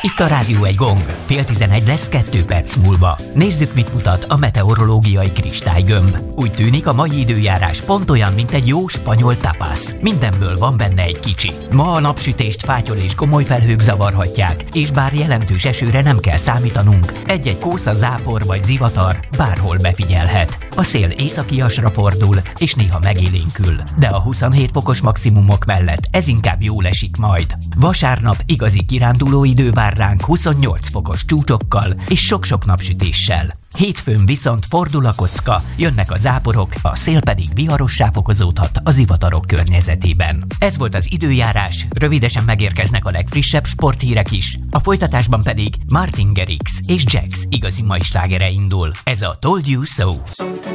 Itt a Rádió egy gong. 10:11 lesz 2 perc múlva. Nézzük, mit mutat a meteorológiai kristálygömb. Úgy tűnik, a mai időjárás pont olyan, mint egy jó spanyol tapas. Mindenből van benne egy kicsi. Ma a napsütést fátyol és komoly felhők zavarhatják, és bár jelentős esőre nem kell számítanunk, egy-egy kósza, zápor vagy zivatar bárhol befigyelhet. A szél északiasra fordul, és néha megélénkül, de a 27 fokos maximumok mellett ez inkább jól esik majd. Vasárnap igazi kiránduló idő vár ránk 28 fokos csúcsokkal és sok-sok napsütéssel. Hétfőn viszont fordul a kocka, jönnek a záporok, a szél pedig viharossá fokozódhat a zivatarok környezetében. Ez volt az időjárás, rövidesen megérkeznek a legfrissebb sporthírek is, a folytatásban pedig Martin Garrix és Jax igazi mai slágere indul. Ez a Told You So.